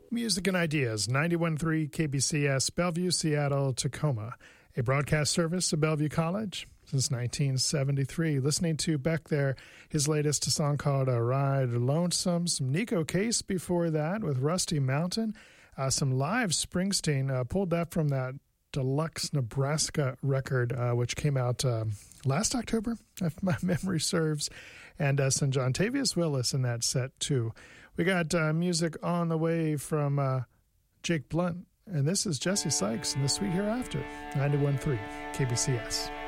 Music and Ideas, 91.3 KBCS, Bellevue, Seattle, Tacoma. A broadcast service of Bellevue College since 1973. Listening to Beck there, his latest song called Ride Lonesome. Some Nico Case before that with Rusty Mountain. Some live Springsteen. Pulled that from that Deluxe Nebraska record, which came out last October, if my memory serves. And some John Tavius Willis in that set, too. We got music on the way from Jake Blunt, and this is Jesse Sykes and The Sweet Hereafter, 91.3 KBCS.